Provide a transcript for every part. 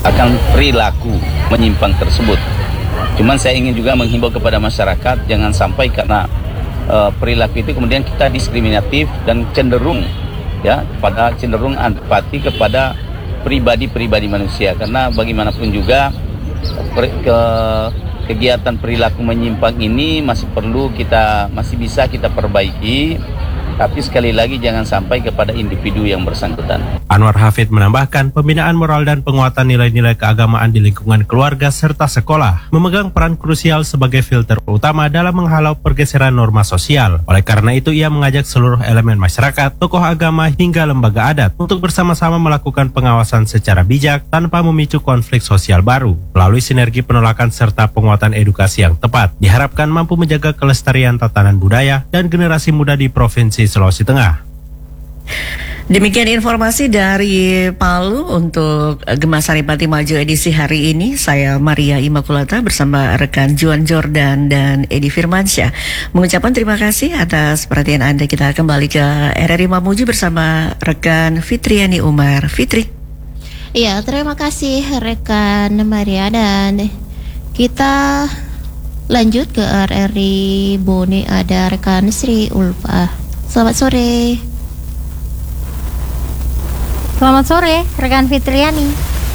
akan perilaku menyimpang tersebut. Cuman saya ingin juga menghimbau kepada masyarakat jangan sampai karena perilaku itu kemudian kita diskriminatif dan cenderung antipati kepada pribadi-pribadi manusia, karena bagaimanapun juga kegiatan perilaku menyimpang ini masih bisa kita perbaiki. Tapi sekali lagi jangan sampai kepada individu yang bersangkutan. Anwar Hafid menambahkan pembinaan moral dan penguatan nilai-nilai keagamaan di lingkungan keluarga serta sekolah memegang peran krusial sebagai filter utama dalam menghalau pergeseran norma sosial. Oleh karena itu ia mengajak seluruh elemen masyarakat, tokoh agama hingga lembaga adat untuk bersama-sama melakukan pengawasan secara bijak tanpa memicu konflik sosial baru. Melalui sinergi penolakan serta penguatan edukasi yang tepat, diharapkan mampu menjaga kelestarian tatanan budaya dan generasi muda di Provinsi Sulawesi Tengah. Demikian informasi dari Palu untuk Gema Saripati Maju edisi hari ini. Saya Maria Immaculata bersama rekan Juan Jordan dan Edi Firmansyah mengucapkan terima kasih atas perhatian Anda. Kita kembali ke RRI Mamuju bersama rekan Fitriani Umar. Fitri. Iya, terima kasih rekan Maria, dan kita lanjut ke RRI Bone, ada rekan Sri Ulfa. Selamat sore. Selamat sore, rekan Fitriani.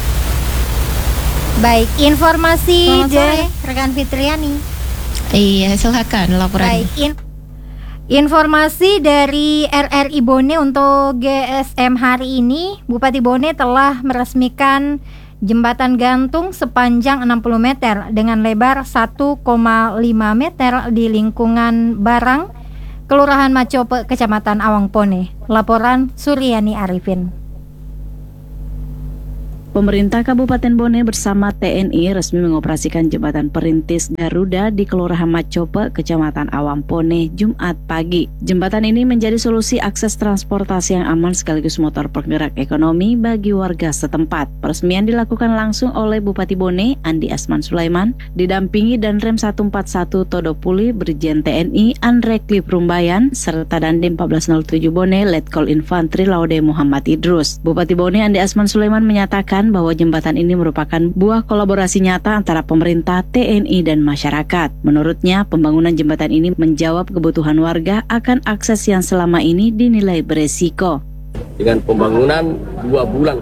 Baik, informasi dari rekan Fitriani. Iya, silakan laporan. Baik, informasi dari RRI Bone untuk GSM hari ini. Bupati Bone telah meresmikan jembatan gantung sepanjang 60 meter dengan lebar 1,5 meter di lingkungan Barang, Kelurahan Macope, Kecamatan Awangpone. Laporan Suryani Arifin. Pemerintah Kabupaten Bone bersama TNI resmi mengoperasikan jembatan perintis Garuda di Kelurahan Macope, Kecamatan Awangpone, Jumat pagi. Jembatan ini menjadi solusi akses transportasi yang aman sekaligus motor penggerak ekonomi bagi warga setempat. Peresmian dilakukan langsung oleh Bupati Bone, Andi Asman Sulaiman, didampingi Danrem 141 Todopuli, Brigjen TNI Andre Klip Rumbayan, serta Dandim 1407 Bone, Letkol Infantri Laude Muhammad Idrus. Bupati Bone, Andi Asman Sulaiman menyatakan bahwa jembatan ini merupakan buah kolaborasi nyata antara pemerintah, TNI, dan masyarakat. Menurutnya, pembangunan jembatan ini menjawab kebutuhan warga akan akses yang selama ini dinilai beresiko. Dengan pembangunan 2 bulan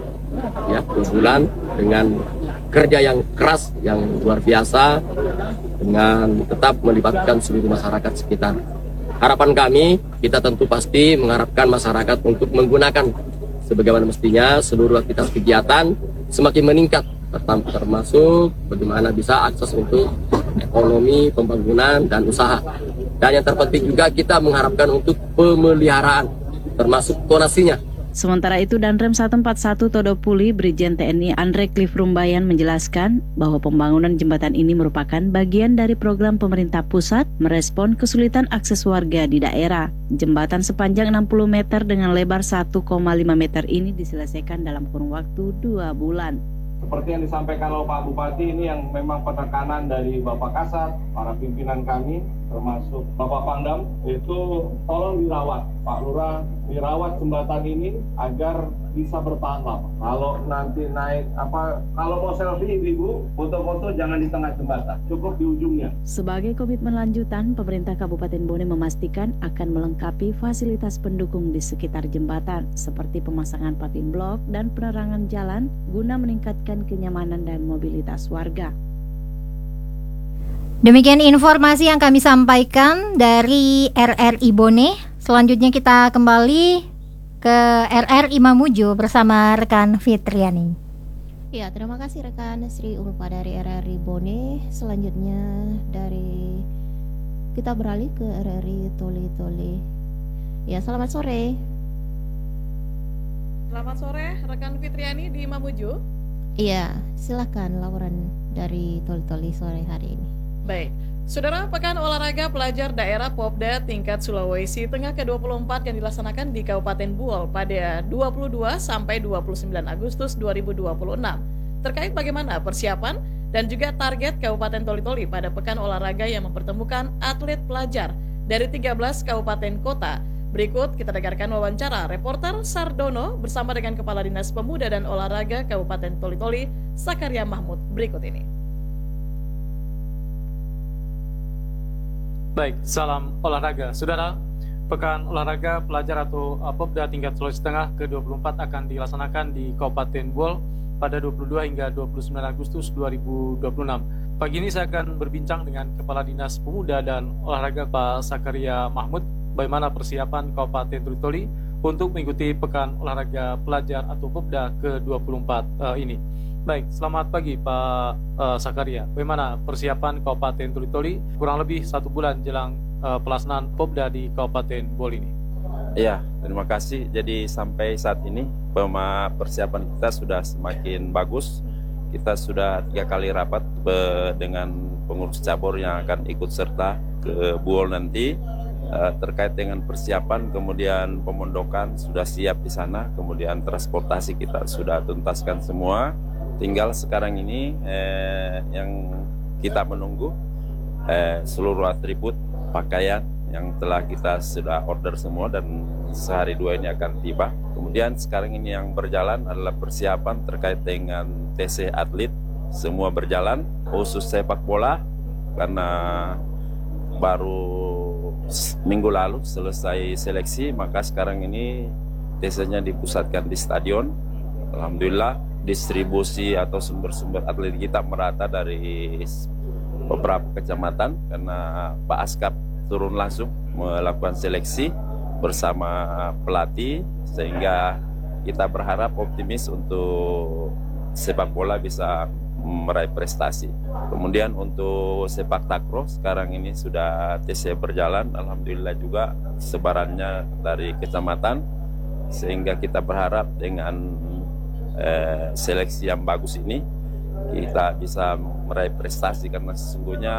dengan kerja yang keras, yang luar biasa, dengan tetap melibatkan seluruh masyarakat sekitar. Harapan kami, kita tentu pasti mengharapkan masyarakat untuk menggunakan sebagaimana mestinya seluruh aktivitas kegiatan semakin meningkat, termasuk bagaimana bisa akses untuk ekonomi, pembangunan, dan usaha. Dan yang terpenting juga kita mengharapkan untuk pemeliharaan, termasuk tonasinya. Sementara itu, Danrem 141 Todopuli, Brigjen TNI Andre Klif Rumbayan menjelaskan bahwa pembangunan jembatan ini merupakan bagian dari program pemerintah pusat merespon kesulitan akses warga di daerah. Jembatan sepanjang 60 meter dengan lebar 1,5 meter ini diselesaikan dalam kurun waktu 2 bulan. Seperti yang disampaikan oleh Pak Bupati, ini yang memang penekanan dari Bapak Kasat, para pimpinan kami, termasuk Bapak Pangdam, itu tolong dirawat. Pak Lurah, dirawat jembatan ini agar bisa bertahan lama. Kalau nanti naik, kalau mau selfie ibu, foto-foto jangan di tengah jembatan, cukup di ujungnya. Sebagai komitmen lanjutan, pemerintah Kabupaten Bone memastikan akan melengkapi fasilitas pendukung di sekitar jembatan, seperti pemasangan patin blok dan penerangan jalan guna meningkatkan kenyamanan dan mobilitas warga. Demikian informasi yang kami sampaikan dari RRI Bone. Selanjutnya kita kembali ke RRI Mamuju bersama rekan Fitriani. Ya, terima kasih rekan Sri Ulfa dari RRI Bone. Selanjutnya kita beralih ke RRI Toli-Toli. Ya, selamat sore. Selamat sore rekan Fitriani di Mamuju. Iya, silakan laporan dari Toli-Toli sore hari ini. Baik, Saudara, Pekan Olahraga Pelajar Daerah Popda tingkat Sulawesi Tengah ke-24 yang dilaksanakan di Kabupaten Buol pada 22 sampai 29 Agustus 2026. Terkait bagaimana persiapan dan juga target Kabupaten Toli-Toli pada Pekan Olahraga yang mempertemukan atlet pelajar dari 13 kabupaten kota Berikut kita dengarkan wawancara reporter Sardono bersama dengan Kepala Dinas Pemuda dan Olahraga Kabupaten Toli-Toli, Sakaria Mahmud, berikut ini. Baik, salam olahraga. Saudara, Pekan Olahraga Pelajar atau Popda tingkat Sulawesi Tengah ke-24 akan dilaksanakan di Kabupaten Buol pada 22 hingga 29 Agustus 2026. Pagi ini saya akan berbincang dengan Kepala Dinas Pemuda dan Olahraga Pak Sakaria Mahmud bagaimana persiapan Kabupaten Toli-Toli untuk mengikuti Pekan Olahraga Pelajar atau Popda ke-24 ini. Baik, selamat pagi Pak Sakaria. Bagaimana persiapan Kabupaten Toli-Toli kurang lebih 1 bulan jelang pelaksanaan Popda di Kabupaten Buol ini? Iya, terima kasih. Jadi sampai saat ini persiapan kita sudah semakin bagus. Kita sudah 3 kali rapat dengan pengurus cabur yang akan ikut serta ke Buol nanti terkait dengan persiapan, kemudian pemondokan sudah siap di sana, kemudian transportasi kita sudah tuntaskan semua. Tinggal sekarang ini yang kita menunggu seluruh atribut pakaian yang telah kita sudah order semua dan sehari 2 ini akan tiba. Kemudian sekarang ini yang berjalan adalah persiapan terkait dengan TC atlet, semua berjalan, khusus sepak bola karena baru minggu lalu selesai seleksi, maka sekarang ini TC-nya dipusatkan di stadion. Alhamdulillah distribusi atau sumber-sumber atlet kita merata dari beberapa kecamatan karena Pak Askap turun langsung melakukan seleksi bersama pelatih, sehingga kita berharap optimis untuk sepak bola bisa meraih prestasi. Kemudian untuk sepak takraw sekarang ini sudah TC berjalan, alhamdulillah juga sebarannya dari kecamatan, sehingga kita berharap dengan seleksi yang bagus ini kita bisa meraih prestasi, karena sesungguhnya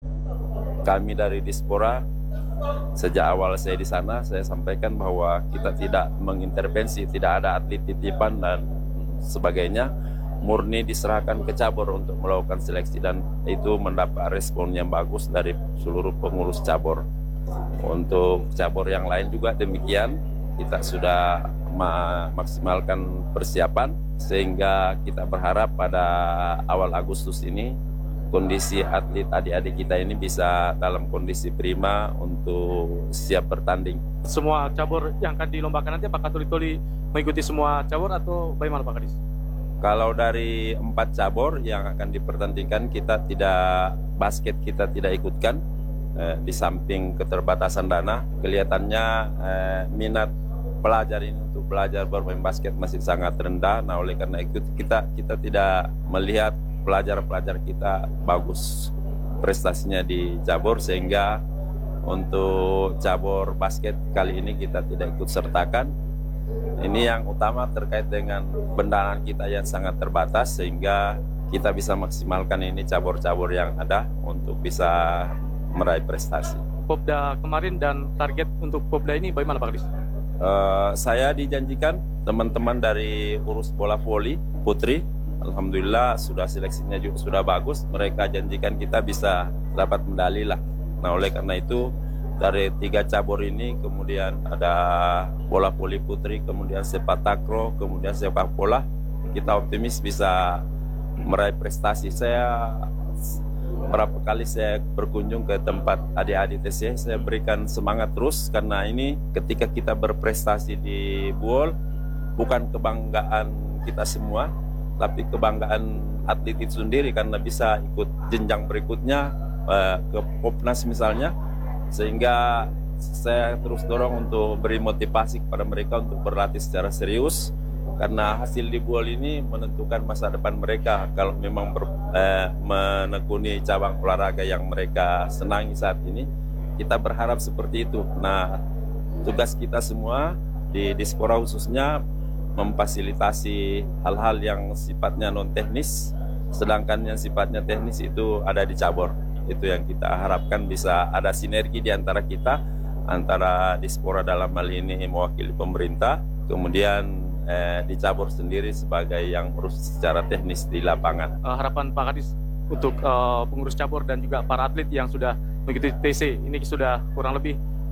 kami dari Dispora sejak awal saya di sana saya sampaikan bahwa kita tidak mengintervensi, tidak ada atlet titipan dan sebagainya, murni diserahkan ke cabur untuk melakukan seleksi, dan itu mendapat respon yang bagus dari seluruh pengurus cabur. Untuk cabur yang lain juga demikian, kita sudah memaksimalkan persiapan sehingga kita berharap pada awal Agustus ini kondisi atlet adik-adik kita ini bisa dalam kondisi prima untuk siap bertanding. Semua cabur yang akan dilombakan nanti apakah Toli-Toli mengikuti semua cabur atau bagaimana Pak Kadis? Kalau dari 4 cabur yang akan dipertandingkan, kita tidak, basket kita tidak ikutkan. Di samping keterbatasan dana, kelihatannya minat pelajar ini untuk belajar bermain basket masih sangat rendah. Nah, oleh karena itu kita tidak melihat pelajar-pelajar kita bagus prestasinya di cabur, sehingga untuk cabur basket kali ini kita tidak ikut sertakan. Ini yang utama terkait dengan pendanaan kita yang sangat terbatas, sehingga kita bisa maksimalkan ini cabur-cabur yang ada untuk bisa meraih prestasi. Popda kemarin dan target untuk Popda ini bagaimana Pak Kadis? Saya dijanjikan teman-teman dari urus bola voli putri, alhamdulillah sudah seleksinya juga sudah bagus. Mereka janjikan kita bisa dapat medali lah. Nah, oleh karena itu dari 3 cabur ini, kemudian ada bola voli putri, kemudian sepak takraw, kemudian sepak bola, kita optimis bisa meraih prestasi. Saya berapa kali saya berkunjung ke tempat adik-adik TC, saya berikan semangat terus, karena ini ketika kita berprestasi di Buol bukan kebanggaan kita semua, tapi kebanggaan atlet itu sendiri, karena bisa ikut jenjang berikutnya ke Popnas misalnya, sehingga saya terus dorong untuk beri motivasi kepada mereka untuk berlatih secara serius, karena hasil di Buol ini menentukan masa depan mereka kalau memang menekuni cabang olahraga yang mereka senangi saat ini. Kita berharap seperti itu. Nah, tugas kita semua di Dispora khususnya memfasilitasi hal-hal yang sifatnya non teknis, sedangkan yang sifatnya teknis itu ada di cabur. Itu yang kita harapkan bisa ada sinergi di antara kita, antara Dispora dalam hal ini mewakili pemerintah, kemudian di cabur sendiri sebagai yang urus secara teknis di lapangan. Harapan Pak Kadis untuk pengurus cabur dan juga para atlet yang sudah mengikuti TC ini sudah kurang lebih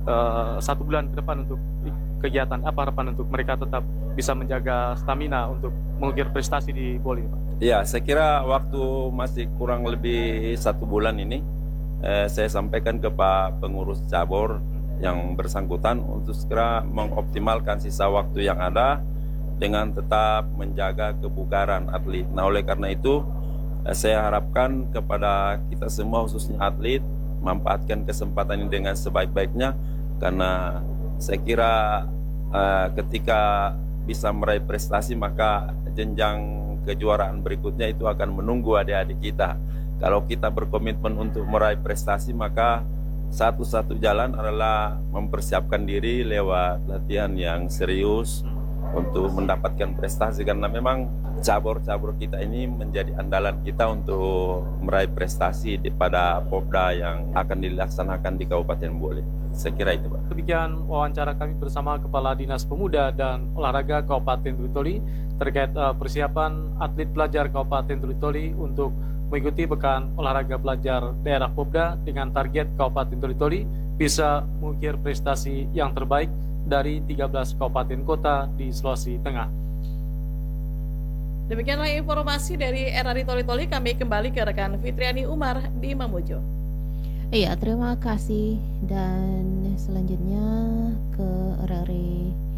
1 bulan ke depan untuk kegiatan, apa harapan untuk mereka tetap bisa menjaga stamina untuk mengukir prestasi di Boli, Pak? Ya, saya kira waktu masih kurang lebih 1 bulan ini, saya sampaikan ke Pak Pengurus Cabur yang bersangkutan untuk segera mengoptimalkan sisa waktu yang ada dengan tetap menjaga kebugaran atlet. Nah, oleh karena itu, saya harapkan kepada kita semua khususnya atlet manfaatkan kesempatan ini dengan sebaik-baiknya, karena saya kira ketika bisa meraih prestasi maka jenjang kejuaraan berikutnya itu akan menunggu adik-adik kita. Kalau kita berkomitmen untuk meraih prestasi maka satu-satu jalan adalah mempersiapkan diri lewat latihan yang serius untuk mendapatkan prestasi, karena memang cabur-cabur kita ini menjadi andalan kita untuk meraih prestasi pada Popda yang akan dilaksanakan di Kabupaten Bole. Saya kira itu, Pak. Demikian wawancara kami bersama Kepala Dinas Pemuda dan Olahraga Kabupaten Toli terkait persiapan atlet pelajar Kabupaten Toli untuk mengikuti Pekan Olahraga Pelajar Daerah Popda dengan target Kabupaten Toli bisa mengukir prestasi yang terbaik dari 13 kabupaten kota di Sulawesi Tengah. Demikianlah informasi dari RRI Toli-Toli. Kami kembali ke rekan Fitriani Umar di Mamuju. Iya, terima kasih. Dan selanjutnya ke RRI